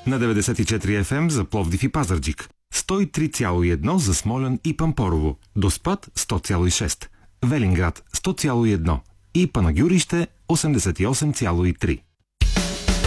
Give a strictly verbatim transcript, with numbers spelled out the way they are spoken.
На деветдесет и четири еф ем за Пловдив и Пазарджик, сто и три цяло и едно за Смолян и Пампорово, Доспат сто цяло и шест, Велинград сто цяло и едно и Панагюрище осемдесет и осем цяло и три.